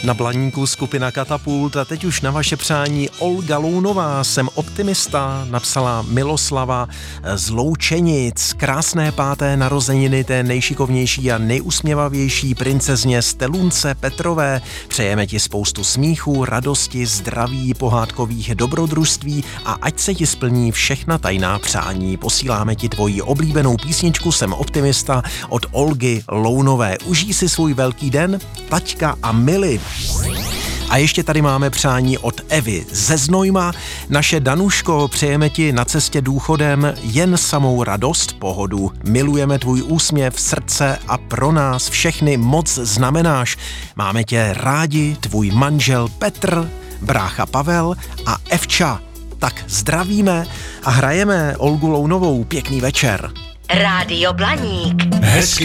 Na Blaníku skupina Katapult a teď už na vaše přání Olga Lounová, jsem optimista, napsala Miloslava z Loučenic. Krásné 5. narozeniny té nejšikovnější a nejusměvavější princezně Stelunce Petrové. Přejeme ti spoustu smíchu, radosti, zdraví, pohádkových dobrodružství a ať se ti splní všechna tajná přání. Posíláme ti tvoji oblíbenou písničku Jsem optimista od Olgy Lounové. Užij si svůj velký den, taťka a Mili. A ještě tady máme přání od Evy ze Znojma. Naše Danuško, přejeme ti na cestě důchodem jen samou radost, pohodu. Milujeme tvůj úsměv, srdce a pro nás všechny moc znamenáš. Máme tě rádi, tvůj manžel Petr, brácha Pavel a Evča. Tak zdravíme a hrajeme Olgu Lounovou. Pěkný večer. Rádio Blaník. Hezký